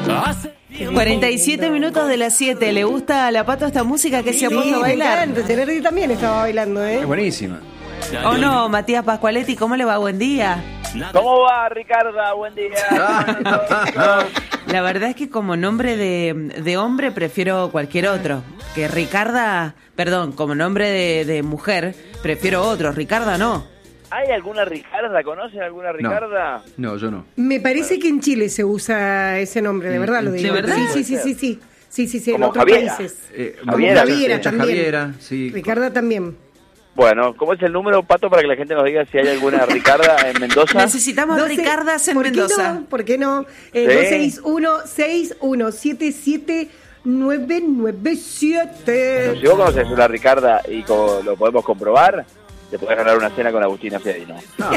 47 minutos de las 7. ¿Le gusta a la Pato esta música que se ha puesto a bailar? Tenerdi también estaba bailando, ¿eh? Es buenísima. ¿O no, Matías Pascualetti? ¿Cómo le va? Buen día. ¿Cómo va, Ricarda? Buen día. La verdad es que como nombre de hombre prefiero cualquier otro. Que Ricarda, perdón, como nombre de mujer prefiero otro. Ricarda no. ¿Hay alguna Ricarda? ¿Conocen alguna Ricarda? No, yo no. Me parece que en Chile se usa ese nombre, de verdad lo digo. ¿De verdad? Sí, en Como otros Javiera. países. Javiera, Javiera también. Javiera, sí. Ricarda también. Bueno, ¿cómo es el número, Pato, para que la gente nos diga si hay alguna Ricarda en Mendoza? Necesitamos Ricardas en Mendoza. ¿Por qué no? Sí. 261-617-997. Si vos conoces una Ricarda y lo podemos comprobar, te podés ganar una cena con Agustina Fiadino.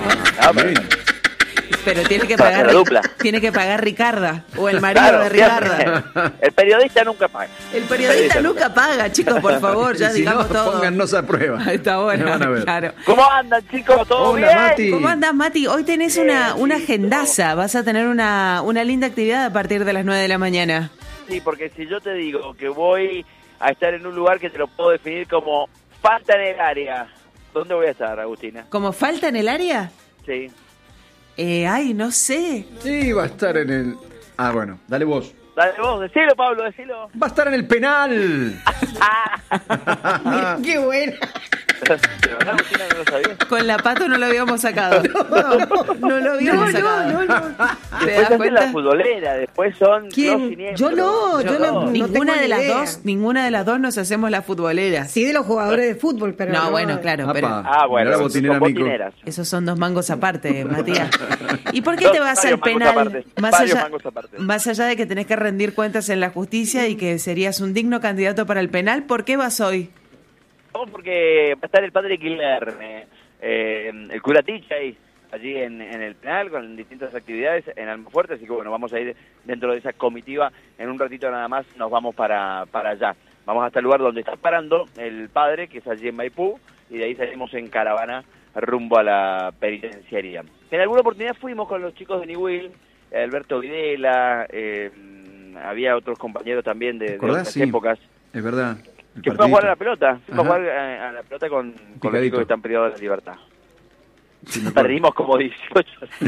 Pero tiene que Para hacer pagar la dupla. Tiene que pagar Ricarda o el marido Claro, de Ricarda. siempre. El periodista nunca paga. El periodista nunca paga, chicos, por favor, ya Si digamos no, todo. póngannos a prueba. Está bueno, Me van a ver. claro. ¿Cómo andan, chicos? ¿Todo Hola, bien? Mati. ¿Cómo andas, Mati? Hoy tenés una agendaza. Vas a tener una linda actividad a partir de las 9 de la mañana. Sí, porque si yo te digo que voy a estar en un lugar que te lo puedo definir como falta en el área, ¿dónde voy a estar, Agustina? ¿Como falta en el área? Sí. Ay, no sé. Sí, va a estar en el... Ah, bueno, dale vos. Dale vos, decilo, Pablo, decilo. Va a estar en el penal. Mira, qué buena. ¿De verdad, Agustina, no lo sabía? Con la Pato no lo habíamos sacado. No lo habíamos sacado. No. ¿Te das Después hacen cuenta? la futbolera, después son los ¿Quién? siniestros. Yo no Ninguna tengo de ni las idea. dos, ninguna de las dos nos hacemos la futbolera. Sí, de los jugadores de fútbol, pero No, bueno, claro, Apa. pero Ah, bueno, Mirá la son botinera, Mico. botineras. esos son dos mangos aparte, Matías. ¿Y por qué te vas al Varios mangos penal? aparte, varios mangos aparte. Más allá de que tenés que rendir cuentas en la justicia y que serías un digno candidato para el penal, ¿por qué vas hoy? Vamos porque va a estar el padre Guilherme, el cura Tichay, allí en el penal con distintas actividades en Almafuerte, así que bueno, vamos a ir dentro de esa comitiva, en un ratito nada más nos vamos para allá. Vamos hasta el lugar donde está parando el padre, que es allí en Maipú, y de ahí salimos en caravana rumbo a la penitenciaría. En alguna oportunidad fuimos con los chicos de Niwil, Alberto Videla, había otros compañeros también de otras Sí, épocas. es verdad. El Que fue a jugar a la pelota, Ajá. a jugar a la pelota con los Picadito. chicos que están privados de la libertad. Sí, me acuerdo. Perdimos como 18.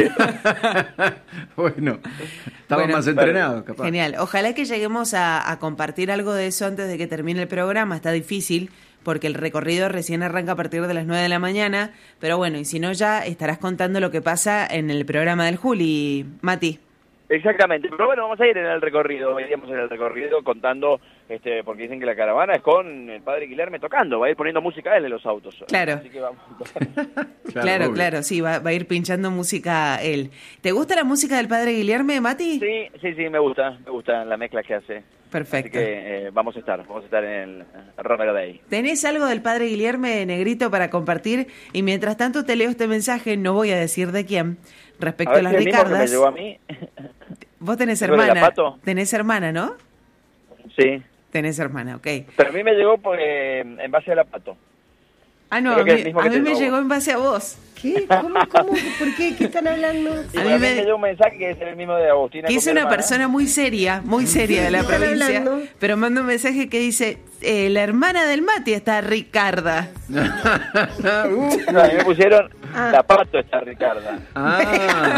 Bueno, estaban Bueno, más entrenados, capaz. Genial. Ojalá que lleguemos a compartir algo de eso antes de que termine el programa. Está difícil porque el recorrido recién arranca a partir de las 9 de la mañana. Pero bueno, y si no ya estarás contando lo que pasa en el programa del Juli, Mati. Exactamente, pero bueno, vamos a ir en el recorrido, iríamos en el recorrido contando, porque dicen que la caravana es con el padre Guilherme tocando, va a ir poniendo música a él en los autos. Claro. Así que vamos. Claro, obvio. sí, va a ir pinchando música él. ¿Te gusta la música del padre Guilherme, Mati? Sí, me gusta la mezcla que hace. Perfecto. Así que vamos a estar en el Romero Day. ¿Tenés algo del padre Guilherme, Negrito, para compartir? Y mientras tanto te leo este mensaje, no voy a decir de quién, respecto a, las si el mismo que me Ricardas. llegó a mí. Vos tenés ¿Algo de la hermana. Pato? Tenés hermana, ¿no? Sí, Tenés hermana, ok. pero a mí me llegó en base a la Pato. Ah, no, Creo a que mí, el mismo a que mí te me llegó. llegó en base a vos. ¿Qué? ¿Cómo? ¿Por qué? ¿Qué están hablando? Y A a mí mí me- me llegó un mensaje que es el mismo de Agustina. Que con es mi una hermana. persona muy seria de la ¿Qué están provincia. hablando? Pero manda un mensaje que dice, la hermana del Mati está Ricarda. No, a mí me pusieron la Pato está Ricarda. Ah,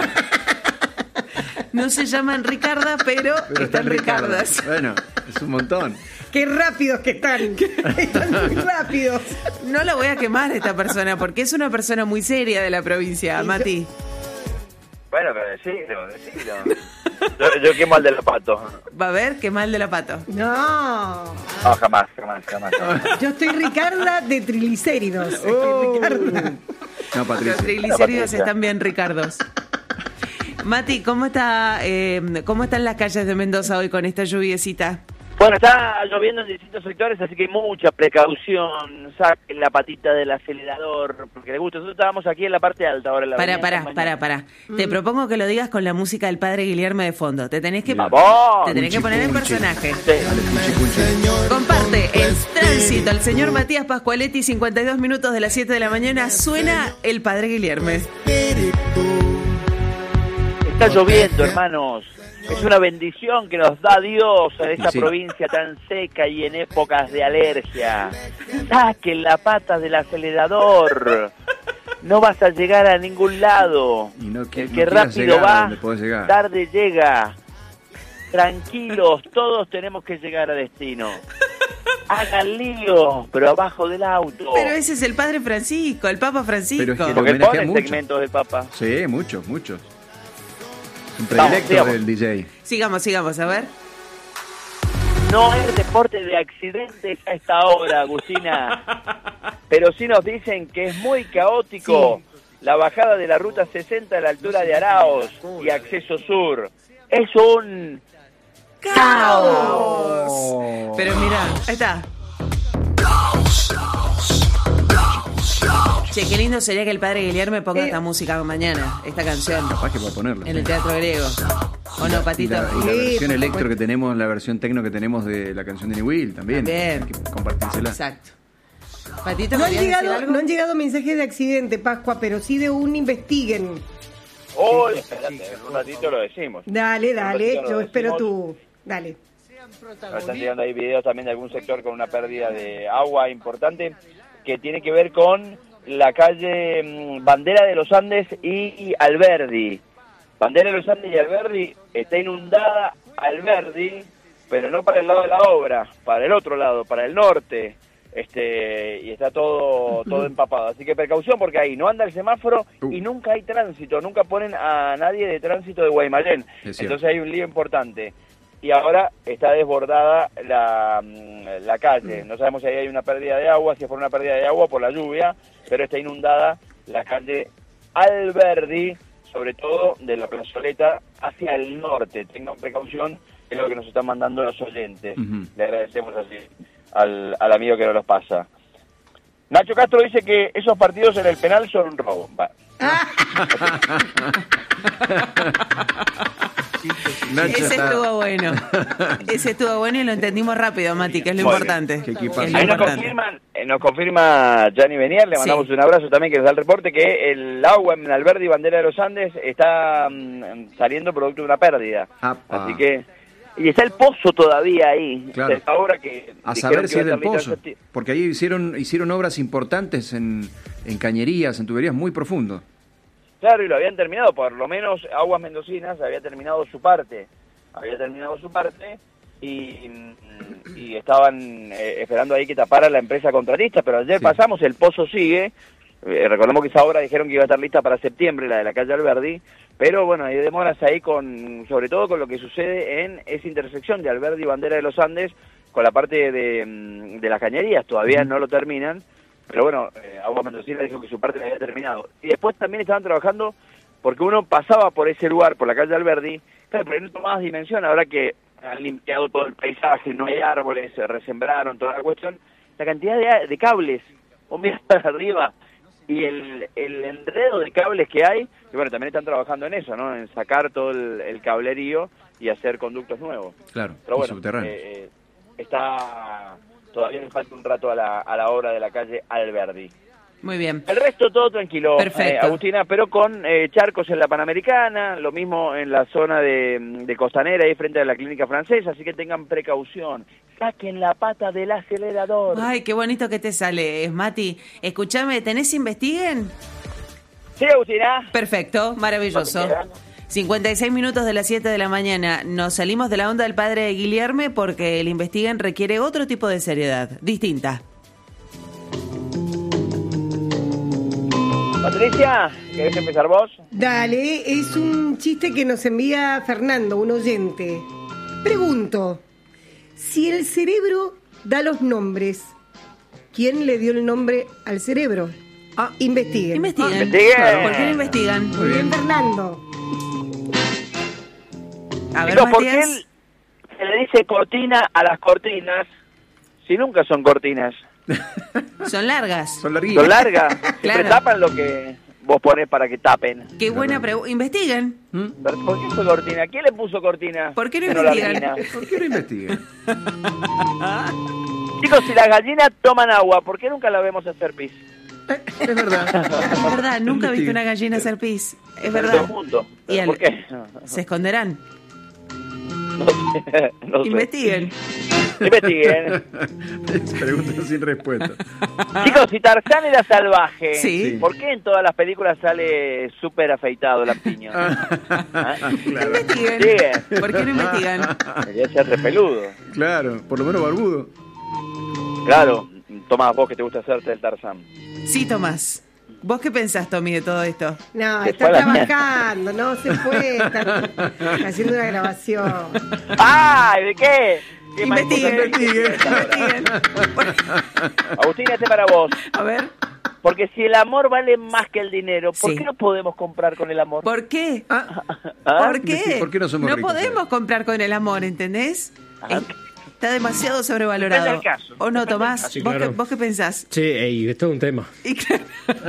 No se llaman Ricarda, pero están Ricardo. Ricardas. Bueno, es un montón. ¡Qué rápidos que están! Están muy rápidos. No la voy a quemar a esta persona, porque es una persona muy seria de la provincia, Mati. Bueno, pero decilo. Yo quemo al de la Pato. Va a ver qué mal de la Pato. No. No, jamás. Yo estoy Ricarda de triglicéridos. Estoy Ricarda. No, Los Patricia. triglicéridos Patricia. están bien, Ricardos. Mati, ¿cómo están las calles de Mendoza hoy con esta lluviecita? Bueno, está lloviendo en distintos sectores, así que hay mucha precaución. Saquen la patita del acelerador, porque les gusta. Nosotros estábamos aquí en la parte alta ahora. En la avenida San Mañana. Para. Te propongo que lo digas con la música del padre Guilherme de fondo. Te tenés que ¡Vamos! poner en personaje. Sí. Comparte el tránsito al señor Matías Pascualetti, 52 minutos de las 7 de la mañana. Suena el padre Guilherme. Está lloviendo, hermanos. Es una bendición que nos da Dios en esta Sí. provincia tan seca y en épocas de alergia. Saquen la pata del acelerador. No vas a llegar a ningún lado. Y no El no que quieras rápido llegar a va, donde podés llegar. tarde llega. Tranquilos, todos tenemos que llegar a destino. Hagan lío, pero abajo del auto. Pero ese es el padre Francisco, el Papa Francisco. Pero es que Porque homenajea ponen mucho. segmentos del Papa. Sí, muchos. Un Vamos, predilecto sigamos. del DJ. Sigamos, a ver. No es deporte de accidentes a esta hora, Agustina. Pero sí nos dicen que es muy caótico la bajada de la ruta 60 a la altura de Araos y acceso sur. Es un caos. Oh. Pero mira, ahí está. Che, qué lindo sería que el padre Guillermo ponga esta música mañana, esta canción, Capaz que pueda ponerlo. en el Teatro Griego. ¿O no, Patito? Y la Sí, versión por electro supuesto. que tenemos, la versión tecno que tenemos de la canción de New Will también. También. Hay que compartírsela. Exacto. Patito, No han, ¿querías decir llegado, algo? no han llegado mensajes de accidente, Pascua, pero sí de un investiguen. Oh, espérate, en un ratito lo decimos. Dale, ratito lo yo espero decimos. tu... Dale. Nos están llegando ahí videos también de algún sector con una pérdida de agua importante que tiene que ver con la calle Bandera de los Andes y Alberdi. Bandera de los Andes y Alberdi está inundada Alberdi, pero no para el lado de la obra, para el otro lado, para el norte. Y está todo empapado. Así que precaución porque ahí no anda el semáforo y nunca hay tránsito, nunca ponen a nadie de tránsito de Guaymallén. Es cierto. Entonces hay un lío importante. Y ahora está desbordada la calle. No sabemos si ahí hay una pérdida de agua, si fue una pérdida de agua por la lluvia, pero está inundada la calle Alberdi, sobre todo de la plazoleta hacia el norte. Tengan precaución, es lo que nos están mandando los oyentes. Ujú. Le agradecemos así al amigo que nos los pasa. Nacho Castro dice que esos partidos en el penal son un robo. Va. Nacho Ese está- estuvo bueno. Ese estuvo bueno y lo entendimos rápido, Mati, que es lo Muy importante. Qué equipazo. Es lo Ahí importante. nos confirma Gianni Benier, le mandamos Sí. un abrazo también, que nos da el reporte, que el agua en Alberdi y Bandera de los Andes está saliendo producto de una pérdida. Apa. Así que... Y está el pozo todavía ahí. Claro. Esta obra que A dijeron saber que si iba es a del estar lista pozo. en septiembre. Porque ahí hicieron obras importantes en cañerías, en tuberías muy profundos. Claro, y lo habían terminado, por lo menos Aguas Mendocinas había terminado su parte. Y estaban esperando ahí que tapara la empresa contratista, pero ayer Sí. pasamos, el pozo sigue. Recordemos que esa obra dijeron que iba a estar lista para septiembre, la de la calle Alberdi, pero bueno, hay demoras ahí sobre todo con lo que sucede en esa intersección de Alberdi y Bandera de los Andes, con la parte de las cañerías, todavía no lo terminan, pero bueno, Aguas Mendocinas dijo que su parte la había terminado. Y después también estaban trabajando, porque uno pasaba por ese lugar, por la calle Alberdi, claro, pero no tomaba dimensión, ahora que han limpiado todo el paisaje, no hay árboles, se resembraron, toda la cuestión, la cantidad de cables, vos mirás para arriba, y el enredo de cables que hay, y bueno, también están trabajando en eso, ¿no? En sacar todo el cablerío y hacer conductos nuevos. Claro, Pero y bueno, subterráneos. todavía le falta un rato a la obra de la calle Alberdi. Muy bien. El resto todo tranquilo, Perfecto. Agustina, pero con charcos en la Panamericana, lo mismo en la zona de Costanera, ahí frente a la clínica francesa, así que tengan precaución. Saquen la pata del acelerador. Ay, qué bonito que te sale, Mati. Escúchame, ¿tenés investiguen? Sí, Agustina. Perfecto, maravilloso. 56 minutos de las 7 de la mañana. Nos salimos de la onda del padre Guillermo porque el investiguen requiere otro tipo de seriedad, distinta. Patricia, ¿querés empezar vos? Dale, es un chiste que nos envía Fernando, un oyente. Pregunto, si el cerebro da los nombres, ¿quién le dio el nombre al cerebro? Investiguen. Investiguen. Investiguen. ¿Por qué no investigan? Muy bien, Fernando. A ver, Chicos, ¿por qué Matías. se le dice cortina a las cortinas si nunca son cortinas? Son largas. Son larguitas. Son largas, siempre Claro. tapan lo que vos ponés para que tapen. Qué buena pregunta. Investiguen. ¿Por qué fue cortina? ¿Quién le puso cortina? ¿Por qué no Menos investigan? la ¿Por qué no investigan? Chicos, si las gallinas toman agua, ¿por qué nunca la vemos hacer pis? Es verdad. Es verdad, nunca viste una gallina hacer pis. Es Todo verdad. el mundo. ¿Y ¿Por qué? se esconderán? No sé. Investiguen. Investiguen. Pregunta sin respuesta. Chicos, si Tarzán era salvaje, Sí. ¿por qué en todas las películas sale súper afeitado Lampiño? Claro. Investiguen. Sigue. ¿Por qué no investigan? Debería ser repeludo. Claro, por lo menos barbudo. Claro. Tomás, vos que te gusta hacerte el Tarzán. Sí, Tomás. ¿Vos qué pensás, Tommy, de todo esto? No, Se está fue a la trabajando, no se fue, está haciendo una grabación. ¡Ay! ¿De qué? ¿Qué más Investiguen. importante? Investiguen. Agustín, este para vos. A ver, Porque si el amor vale más que el dinero, ¿por Sí. qué no podemos comprar con el amor? ¿por qué? ¿Ah? ¿Por qué? ¿Por qué no somos ricos? podemos comprar con el amor, ¿entendés? Ajá. Está demasiado sobrevalorado. Depende del caso. ¿O no, Tomás? Sí, ¿Vos, claro. ¿Vos qué pensás? Sí, ey, esto es un tema. Y claro.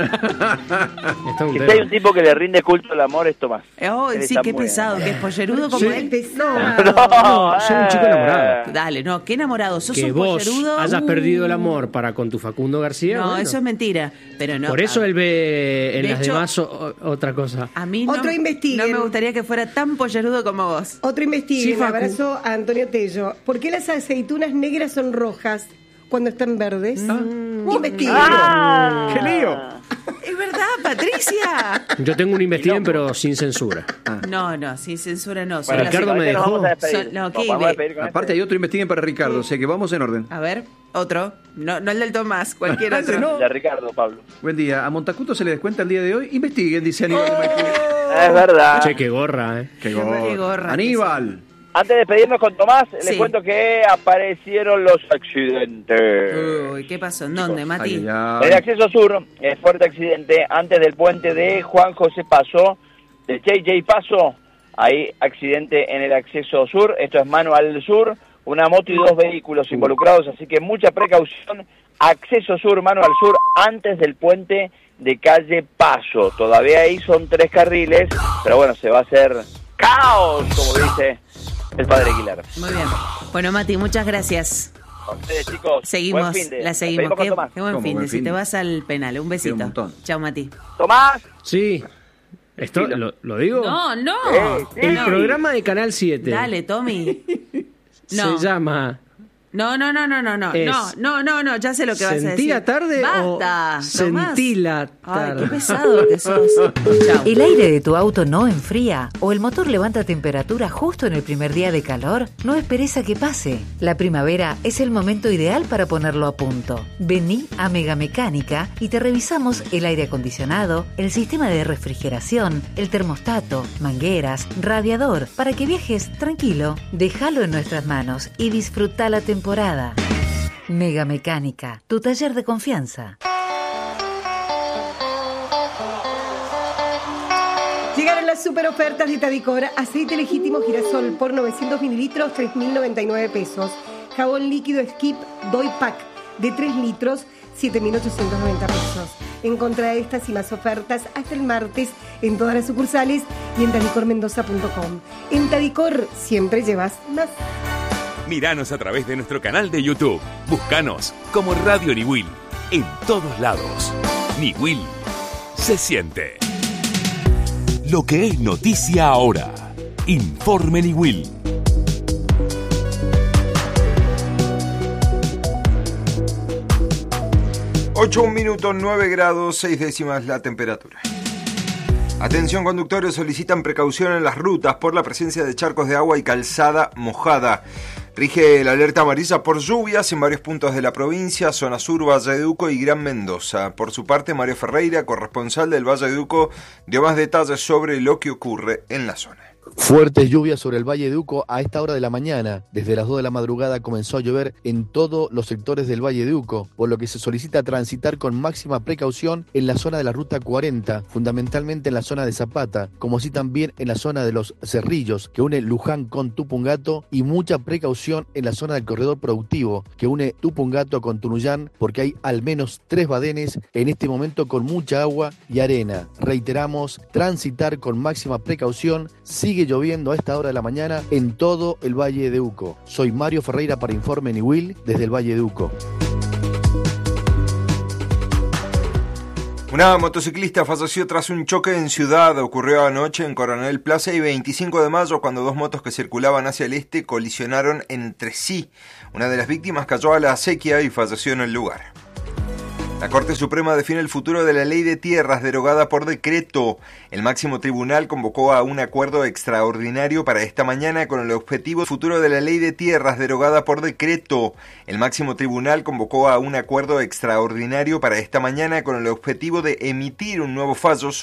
Esto es un Que si hay un tema. tipo que le rinde culto al amor es Tomás. Oh, Él sí, está qué muy pesado, bien. que es pollerudo como Sí. él. Pesado. No, soy un chico enamorado. Dale, no, qué enamorado. ¿Sos Que un vos pollerudo? hayas perdido el amor para con tu Facundo García. No, bueno. eso es mentira. Pero no. Por eso él ve en De las hecho- demás otra cosa. A mí Otro investiguen. no me gustaría que fuera tan pollerudo como vos. Otro investigue, Sí, un Facu. abrazo a Antonio Tello. ¿Por qué las aceitunas negras son rojas cuando están verdes? Investiguen. ¡Ah! ¡Qué lío! Es verdad, Patricia. Yo tengo un investiguen, pero sin censura. No, sin censura no. Bueno, las- Ricardo chicos, me este nos dejó. vamos a despedir. Son- no, Nos ¿qué? vamos a despedir con Aparte este. hay otro investiguen para Ricardo, o sea que vamos en orden. A ver, otro. No el del Tomás, cualquier Ese otro. no. De Ricardo, Pablo. Buen día. ¿A Montacuto se le descuenta el día de hoy? Investiguen, dice Aníbal. Es verdad. Che, qué gorra, ¿eh? ¡Qué Qué gorra. Aníbal. Antes de despedirnos con Tomás, les Sí. cuento que aparecieron los accidentes. Uy, ¿qué pasó? ¿En dónde, Mati? Ay, ay, En ay. el acceso sur, fuerte accidente antes del puente de Juan José Paso, de JJ Paso. Hay accidente en el acceso sur. Esto es Manual del Sur. Una moto y dos vehículos involucrados, así que mucha precaución. Acceso sur, Manual Sur, antes del puente de calle Paso. Todavía ahí son 3 carriles, pero bueno, se va a hacer caos, como dice el padre Aguilar. Muy bien. Bueno, Mati, muchas gracias. A ustedes, chicos, Seguimos, buen finde. la Nos seguimos. despedimos con Qué Tomás. buen ¿Cómo fin buen de si fin te de? vas al penal. Un besito. un montón. Chao, Mati. Tomás. Sí. ¿Esto lo digo? No. Sí. El programa de Canal 7 Dale, Tommy. No. se llama No, Es- no, ya sé lo que vas a decir. ¿Sentí la tarde Basta, o sentí la Ay, tarde? qué pesado que sos. Chao. ¿El aire de tu auto no enfría o el motor levanta temperatura justo en el primer día de calor? No esperes a que pase. La primavera es el momento ideal para ponerlo a punto. Vení a Mega Mecánica y te revisamos el aire acondicionado, el sistema de refrigeración, el termostato, mangueras, radiador, para que viajes tranquilo. Déjalo en nuestras manos y disfruta la temporada. Mega Mecánica, tu taller de confianza. Llegaron las super ofertas de Tadicor. Aceite legítimo girasol por 900 mililitros, 3.099 pesos. Jabón líquido Skip Doy Pack de 3 litros, 7.890 pesos. Encontrá estas y más ofertas hasta el martes en todas las sucursales y en tadicormendoza.com. En Tadicor siempre llevas más. Míranos a través de nuestro canal de YouTube. Búscanos como Radio Niwil en todos lados. Niwil se siente. Lo que es noticia ahora. Informe Niwil. Ocho, 1 minuto, 9 grados, 6 décimas la temperatura. Atención, conductores, solicitan precaución en las rutas por la presencia de charcos de agua y calzada mojada. Rige la alerta amarilla por lluvias en varios puntos de la provincia, zona sur, Valle de Uco y Gran Mendoza. Por su parte, Mario Ferreira, corresponsal del Valle de Uco, dio más detalles sobre lo que ocurre en la zona. Fuertes lluvias sobre el Valle de Uco a esta hora de la mañana. Desde las 2 de la madrugada comenzó a llover en todos los sectores del Valle de Uco, por lo que se solicita transitar con máxima precaución en la zona de la Ruta 40, fundamentalmente en la zona de Zapata, como así también en la zona de los Cerrillos, que une Luján con Tupungato, y mucha precaución en la zona del corredor productivo, que une Tupungato con Tunuyán, porque hay al menos 3 badenes en este momento con mucha agua y arena. Reiteramos, transitar con máxima precaución. Sigue lloviendo a esta hora de la mañana en todo el Valle de Uco. Soy Mario Ferreira para Informe Niwil desde el Valle de Uco. Una motociclista falleció tras un choque en Ciudad. Ocurrió anoche en Coronel Plaza y 25 de mayo cuando dos motos que circulaban hacia el este colisionaron entre sí. Una de las víctimas cayó a la acequia y falleció en el lugar. La Corte Suprema define el futuro de la Ley de Tierras derogada por decreto. El máximo tribunal convocó a un acuerdo extraordinario para esta mañana con el objetivo futuro de la Ley de Tierras derogada por decreto. El máximo tribunal convocó a un acuerdo extraordinario para esta mañana con el objetivo de emitir un nuevo fallo